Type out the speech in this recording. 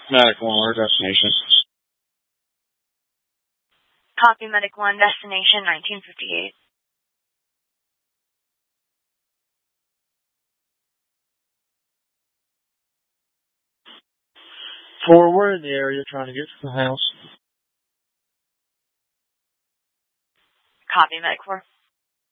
Medic 1, our destination. Copy, Medic 1, destination 1958. We're in the area trying to get to the house. Copy, Medic 4.